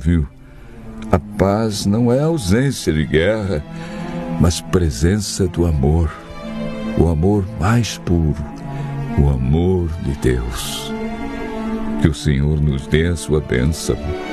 viu? A paz não é ausência de guerra, mas presença do amor. O amor mais puro, o amor de Deus. Que o Senhor nos dê a sua bênção.